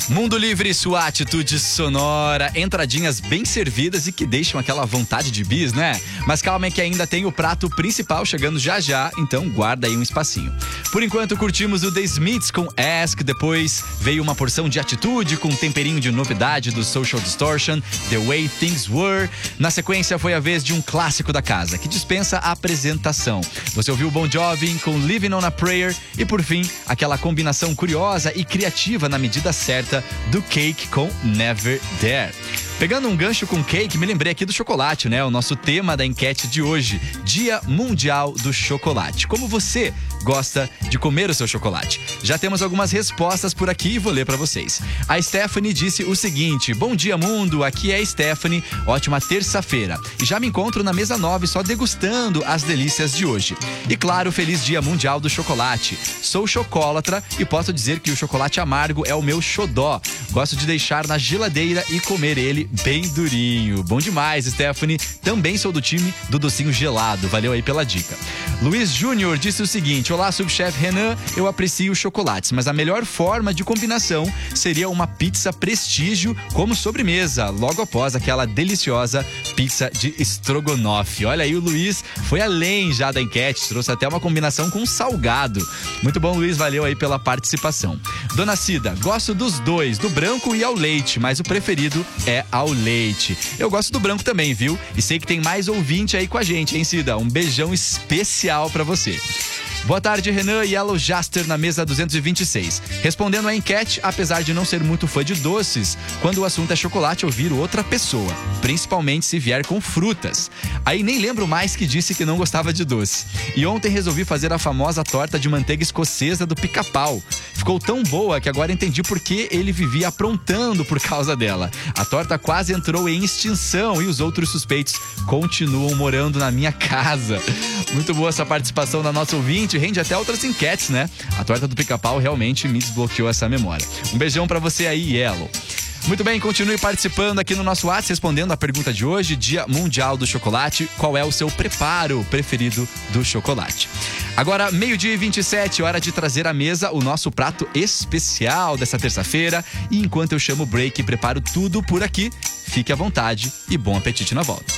Mundo Livre, sua atitude sonora, entradinhas bem servidas e que deixam aquela vontade de bis, né? Mas calma que ainda tem o prato principal chegando já já, então guarda aí um espacinho. Por enquanto curtimos o The Smiths com Ask, depois veio uma porção de atitude com um temperinho de novidade do Social Distortion, The Way Things Were. Na sequência foi a vez de um clássico da casa, que dispensa a apresentação. Você ouviu Bon Jovi com Living on a Prayer e por fim, aquela combinação curiosa e criativa na medida certa do Cake com Never Dare. Pegando um gancho com Cake, me lembrei aqui do chocolate, né? O nosso tema da enquete de hoje, Dia Mundial do Chocolate. Como você gosta de comer o seu chocolate? Já temos algumas respostas por aqui e vou ler pra vocês. A Stephanie disse o seguinte: bom dia, mundo, aqui é a Stephanie, ótima terça-feira. E já me encontro na mesa 9 só degustando as delícias de hoje. E claro, feliz Dia Mundial do Chocolate. Sou chocólatra e posso dizer que o chocolate amargo é o meu xodó. Gosto de deixar na geladeira e comer ele bem durinho. Bom demais, Stephanie. Também sou do time do docinho gelado. Valeu aí pela dica. Luiz Júnior disse o seguinte: olá, subchefe Renan, eu aprecio chocolates, mas a melhor forma de combinação seria uma pizza prestígio como sobremesa, logo após aquela deliciosa pizza de estrogonofe. Olha aí, o Luiz foi além já da enquete, trouxe até uma combinação com salgado. Muito bom, Luiz, valeu aí pela participação. Dona Cida, gosto dos dois, do branco e ao leite, mas o preferido é ao leite. Eu gosto do branco também, viu? E sei que tem mais ouvinte aí com a gente, hein, Cida? Um beijão especial pra você. Boa tarde, Renan e Yellow Jaster na mesa 226. Respondendo à enquete, apesar de não ser muito fã de doces, quando o assunto é chocolate eu viro outra pessoa, principalmente se vier com frutas. Aí nem lembro mais que disse que não gostava de doce. E ontem resolvi fazer a famosa torta de manteiga escocesa do Pica-Pau. Ficou tão boa que agora entendi por que ele vivia aprontando por causa dela. A torta quase entrou em extinção e os outros suspeitos continuam morando na minha casa. Muito boa essa participação da nossa ouvinte, rende até outras enquetes, né? A torta do Pica-Pau realmente me desbloqueou essa memória. Um beijão pra você aí, Yellow. Muito bem, continue participando aqui no nosso WhatsApp, respondendo a pergunta de hoje, Dia Mundial do Chocolate. Qual é o seu preparo preferido do chocolate? Agora, 12h27, hora de trazer à mesa o nosso prato especial dessa terça-feira. E enquanto eu chamo o break e preparo tudo por aqui, fique à vontade e bom apetite na volta.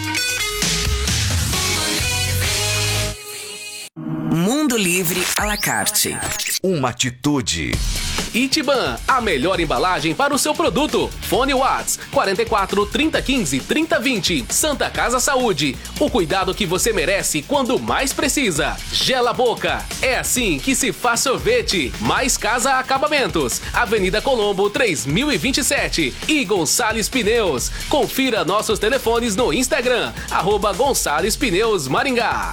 Mundo Livre à la carte. Uma atitude. Itiban, a melhor embalagem para o seu produto. Fone Whats 44 3015 3020. Santa Casa Saúde, o cuidado que você merece quando mais precisa. Gela Boca, é assim que se faz sorvete. Mais Casa Acabamentos, Avenida Colombo 3027. E Gonçalves Pneus. Confira nossos telefones no Instagram, @Gonçalves Pneus Maringá.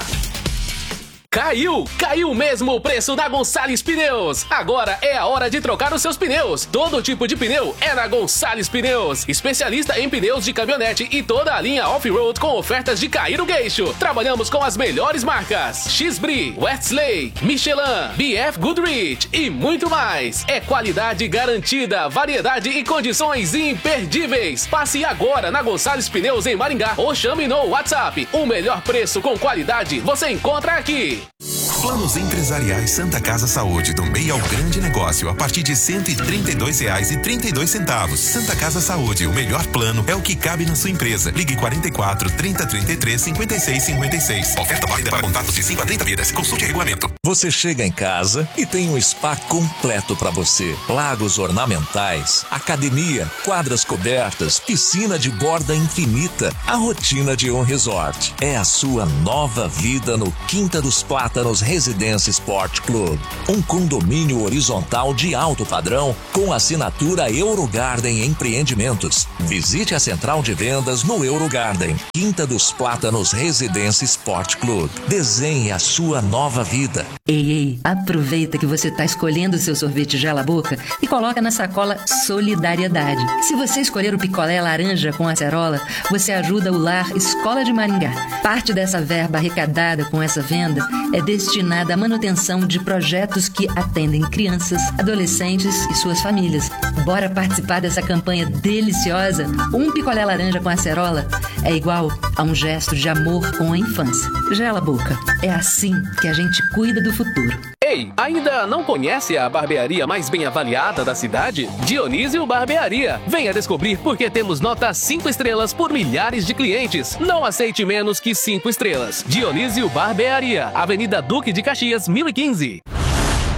Caiu mesmo o preço da Gonçalves Pneus. Agora é a hora de trocar os seus pneus. Todo tipo de pneu é na Gonçalves Pneus. Especialista em pneus de caminhonete e toda a linha off-road com ofertas de cair o queixo. Trabalhamos com as melhores marcas: X-Bri, Westlake, Michelin, BF Goodrich e muito mais. É qualidade garantida, variedade e condições imperdíveis. Passe agora na Gonçalves Pneus em Maringá ou chame no WhatsApp. O melhor preço com qualidade você encontra aqui. Planos empresariais Santa Casa Saúde, do meio ao grande negócio, a partir de R$ 132,32. Santa Casa Saúde, o melhor plano é o que cabe na sua empresa. Ligue 44 30 33 56 56. Oferta válida para contratos de 5 a 30 vidas. Consulte regulamento. Você chega em casa e tem um spa completo para você. Lagos ornamentais, academia, quadras cobertas, piscina de borda infinita. A rotina de um resort. É a sua nova vida no Quinta dos Plátanos Residência Sport Club. Um condomínio horizontal de alto padrão com assinatura Eurogarden Empreendimentos. Visite a central de vendas no Eurogarden. Quinta dos Plátanos Residência Sport Club. Desenhe a sua nova vida. Ei, aproveita que você está escolhendo o seu sorvete Gela Boca e coloca na sacola Solidariedade. Se você escolher o picolé laranja com acerola, você ajuda o Lar Escola de Maringá. Parte dessa verba arrecadada com essa venda é destinada à manutenção de projetos que atendem crianças, adolescentes e suas famílias. Bora participar dessa campanha deliciosa? Um picolé laranja com acerola é igual a um gesto de amor com a infância. Gela Boca, é assim que a gente cuida do futuro. Ei, ainda não conhece a barbearia mais bem avaliada da cidade? Dionísio Barbearia. Venha descobrir por que temos nota 5 estrelas por milhares de clientes. Não aceite menos que 5 estrelas. Dionísio Barbearia, Avenida Duque de Caxias, 1015.